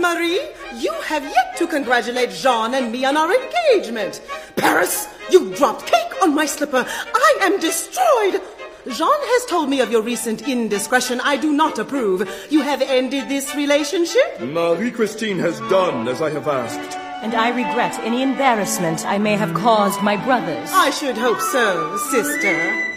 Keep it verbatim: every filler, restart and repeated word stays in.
Marie, you have yet to congratulate Jean and me on our engagement. Paris, you dropped cake on my slipper. I am destroyed. Jean has told me of your recent indiscretion. I do not approve. You have ended this relationship? Marie-Christine has done as I have asked. And I regret any embarrassment I may have caused my brothers. I should hope so, sister.